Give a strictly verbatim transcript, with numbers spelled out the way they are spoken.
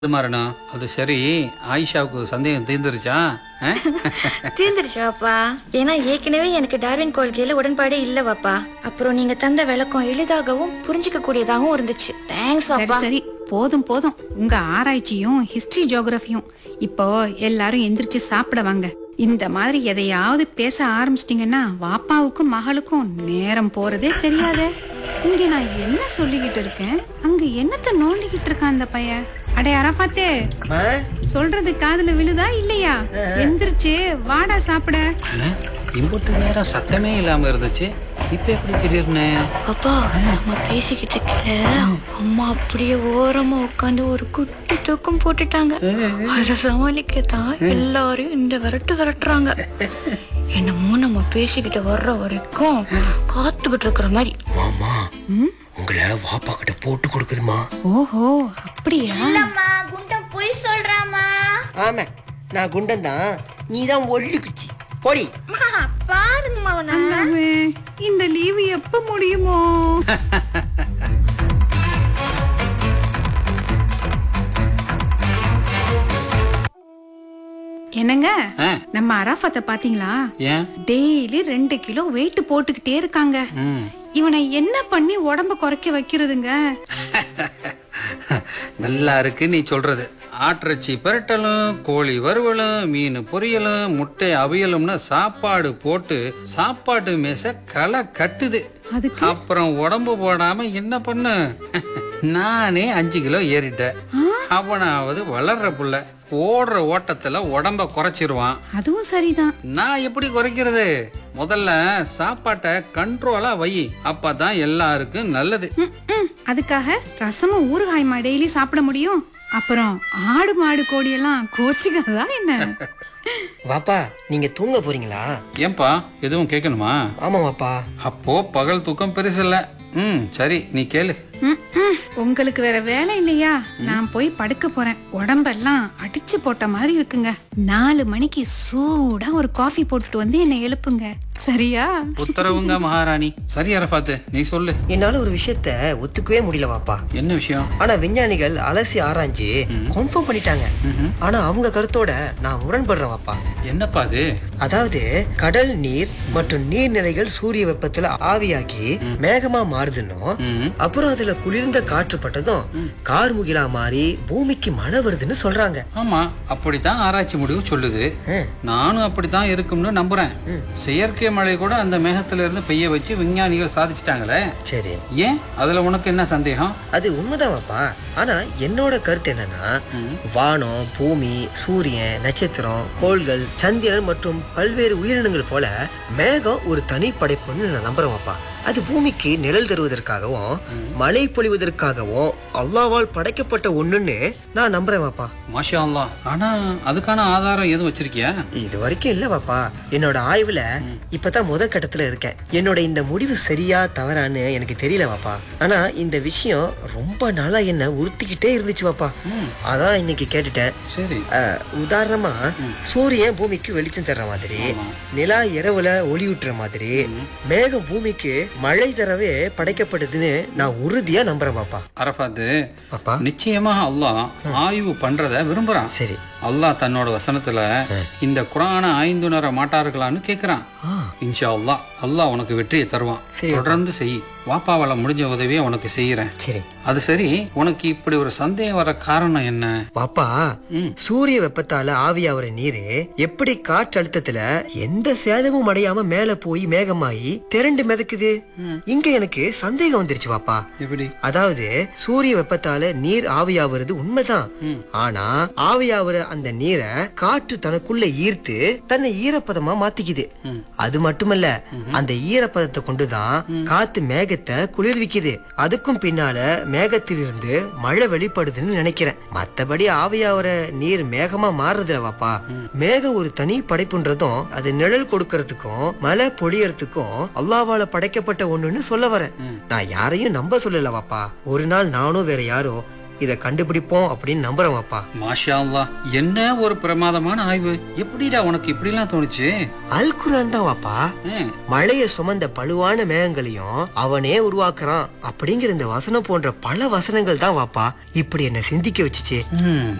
மாறணும். அது சரி, ஆயிஷாவுக்கு சந்தேகம் தீர்ந்துருச்சா? தீர்ந்துருச்சு வாப்பா. ஏன்னா ஏற்கனவே எனக்கு டார்வின் கொள்கையில உடன்பாடே இல்ல வாப்பா. அப்புறம் நீங்க தந்த விளக்கம் எளிதாகவும் புரிஞ்சுக்க கூடியதாகவும் இருந்துச்சு. தேங்க்ஸ் சரி வாப்பா. சரி போதும் போதும், உங்க ஆராய்ச்சியும் ஹிஸ்டரி ஜியோகிராஃபியும். இப்போ எல்லாரும் எந்திரிச்சு சாப்பிட வாங்க. இந்த மாதிரி எதையாவது பேச ஆரம்பிச்சிட்டீங்கன்னா வாப்பாவுக்கும் மகளுக்கும் நேரம் போறதே தெரியாதே. இங்க நான் என்ன சொல்லிக்கிட்டு இருக்கேன், அங்க என்னத்த நோண்டிக்கிட்டு இருக்கான் அந்த பையன். அடே அரபாத்தே, சொல்றது காதுல விழுதா இல்லையா? எந்திரிச்சு வாடா சாப்பிட. இம்புட்டு நேரம் சத்தமே இல்லாம இருந்துச்சு, இப்ப எப்படி திடீர்னு? அப்பா, நம்ம பேசிக்கிட்டு இருக்கல, அம்மா அப்படியே ஓரமா உட்காந்து ஒரு குட்டி தூக்கம் போட்டுட்டாங்க. அத சமாளிக்கத்தான் எல்லாரும் இந்த விரட்டு விரட்டுறாங்க. என்னமோ நம்ம பேசிக்கிட்டு வர்ற வரைக்கும் காத்துக்கிட்டு இருக்கிற மாதிரி. மாமா, உங்களை வாப்பா கிட்ட போட்டு கொடுக்குதுமா. ஓஹோ, அப்படியா? குண்டம் போய் சொல்றாமா. ஆமா, நான் குண்டன் தான், நீ தான் ஒல்லி குச்சி. போடி. பாருங்கம்மா. அல்லாமே, இந்த லீவு எப்ப முடியுமோ? என்னங்க, ஆ, நம்ம அரஃபத்தை பாத்தீங்களா? ஏன்? டெய்லி ரெண்டு கிலோ வெயிட் போட்டுக்கிட்டே இருக்காங்க. ம், இவனை என்ன பண்ணி உடம்ப குறைக்க வைக்கிறதுங்க? நல்லா இருக்கு நீ சொல்றது. ஆட்டிறைச்சி பெரட்டலும், கோழி வறுவலும், மீன் பொரியலும், முட்டை அவியலும்னு சாப்பாடு போட்டு சாப்பாட்டு மேச களை கட்டுது. அதுக்கு அப்புறம் உடம்பு போடாம என்ன பண்ணு? நானே அஞ்சு கிலோ ஏறிட்டேன். அவனாவது வளர்ற புள்ள ஓடுற ஓட்டத்துல உடம்ப குறைச்சிருவான். அதுவும் சரிதான். நான் எப்படி குறைக்கிறது? முதல்ல சாப்பாட்டை கண்ட்ரோலா வை, அப்பதான் எல்லாருக்கும் நல்லது. ம், ம். அதுக்காக ரசமும் ஊறுகாய்மா டெய்லி சாப்பிட முடியும்? அப்புறம் ஆடு மாடு கோழி எல்லாம் கோச்சிக்காதா என்ன? வாப்பா, நீங்க தூங்க போறீங்களா? ஏன்பா, எதுவும் கேட்கணுமா? ஆமா வாப்பா. அப்போ பகல் தூக்கம் பெருசு இல்ல. ம், சரி, நீ கேளு. ம், ம். உங்களுக்கு வேற வேலை இல்லையா? நான் போய் படுக்க போறேன். உடம்பெல்லாம் அடிச்சு போட்ட மாதிரி இருக்குங்க. நாலு மணிக்கு சூடா ஒரு காஃபி போட்டுட்டு வந்து என்னை எழுப்புங்க, சரியா? உத்தரவுங்க மகாராணி. சரி அரபாத்து, நீ சொல்லு. என்னால ஒரு விஷயத்த ஒத்துக்கவே முடியல வாப்பா. என்ன விஷயம்? ஆனா விஞ்ஞானிகள் அலசி ஆராய்ஞ்சு கன்ஃபார்ம் பண்ணிட்டாங்க. ம்ஹும். ஆனா அவங்க கருத்தோட நான் முரண்படுறேன் வாப்பா. என்னப்பா அது? அதாவது கடல் நீர் மற்றும் நீர்நிலைகள் சூரிய வெப்பத்துல ஆவியாகி மேகமா மாறுதுன்னும், ம், அப்புறம் அதுல குளிர்ந்த காற்று பட்டதும் கார் முகிலா மாறி பூமிக்கு மழை வருதுன்னு சொல்றாங்க. ஆமா, அப்படித்தான் ஆராய்ச்சி முடிவு சொல்லுது. ம். நானும் அப்படித்தான் இருக்கும்னு நம்புறேன். செயற்கை மழை கூட அந்த மேகத்துல இருந்து பெய்ய வச்சு விஞ்ஞானிகள் சாதிச்சிட்டாங்களே. சரி, ஏன் அதுல உனக்கு என்ன சந்தேகம்? அது உண்மைதான் வாப்பா. ஆனா என்னோட கருத்து என்னன்னா, வானம், பூமி, சூரியன், நட்சத்திரம், கோள்கள், சந்திரன் மற்றும் பல்வேறு உயிரினங்கள் போல மேகம் ஒரு தனி படைப்புன்னு நான் நம்புறேன் வாப்பா. அது பூமிக்கு நிழல் தருவதற்காகவும் மழை பொழிவதற்காகவும் அல்லாவால் படைக்கப்பட்ட ஒண்ணுன்னு நான் நம்புறேன் வாப்பா. மாஷா அல்லாஹ். ஆனா அதுக்கான ஆதாரம் எதுவும் வச்சிருக்கியா? இது வரைக்கும் இல்ல வாப்பா. என்னோட ஆய்வுல இப்பதான் முத கட்டத்துல இருக்கேன். என்னோட இந்த முடிவு சரியா தவறான்னு எனக்கு தெரியல வாப்பா. ஆனா இந்த விஷயம் ரொம்ப நாளா என்ன உறுத்திக்கிட்டே இருந்துச்சு வாப்பா. அதான் இன்னைக்கு கேட்டுட்டேன். சரி. அஹ், உதாரணமா சூரியன் பூமிக்கு வெளிச்சம் தர்ற மாதிரி, நிலா இரவுல ஒளியூட்டுற மாதிரி, மேகம் பூமிக்கு மழை தரவே படைக்கப்படுதுன்னு நான் உறுதியா நம்புறேன் பாப்பா. அரபாத்து, பாப்பா நிச்சயமா அல்லாஹ் ஆய்வு பண்றத விரும்புறான். சரி. அல்லாஹ் தன்னோட வசனத்துல இந்த குர்ஆனை ஆய்ந்துணர மாட்டார்களான்னு கேக்குறான். இன்ஷா அல்லாஹ் அல்லாஹ் உனக்கு வெற்றியை தருவான். சரி. தொடர்ந்து செய். வாப்பாவால முடிஞ்ச உதவியை உனக்கு செய்யறேன். சரி அது சரி, உனக்கு இப்படி ஒரு சந்தேகம் வர காரணம் என்ன? பாப்பா, சூரிய வெப்பத்தால ஆவியாகிற நீரு எப்படி காற்றழுத்தத்துல எந்த சேதமும் அடையாம மேல போய் மேகமாயி திரண்டு மிதக்குது? இங்க எனக்கு சந்தேகம் வந்துருச்சு பாப்பா. எப்படி? அதாவது சூரிய வெப்பத்தால நீர் ஆவியாவது உண்மைதான். ஆனா ஆவியாகிற அந்த நீரை காற்று தனக்குள்ள ஈர்த்து தன்னை ஈரப்பதமா மாத்திக்குது. அது மட்டுமல்ல, அந்த ஈரப்பதத்தை கொண்டுதான் காத்து மேகத்தை குளிர்விக்குது. அதுக்கும் பின்னால மேகத்திலிருந்து மழை வெளிப்படுதுன்னு நினைக்கிறேன். மத்தபடி ஆவியாகிற நீர் மேகமா மாறுறதுல வாப்பா, மேகம் ஒரு தனி படைப்புன்றதும் அது நிழல் கொடுக்கறதுக்கும் மழை பொழியறதுக்கும் அல்லாவால படைக்கப்பட்ட ஒண்ணுன்னு சொல்ல வரேன். நான் யாரையும் நம்ப சொல்லல வாப்பா. ஒரு நாள் நானும் வேற யாரோ இத கண்டுபிடிப்போம் அப்படின்னு நம்புறேன் வாப்பா. மாஷா அல்லாஹ், என்ன ஒரு பிரமாதமான ஆய்வு. எப்படிடா உனக்கு இப்படி எல்லாம் தோணுச்சு? அல் குர்ஆன் தான் வாப்பா. ம், மழைய சுமந்த பழுவான மேகங்களையும் அவனே உருவாக்குறான் அப்படிங்கிற இந்த வசனம் போன்ற பல வசனங்கள் தான் வாப்பா இப்படி என்ன சிந்திக்க வச்சுச்சு. ம்.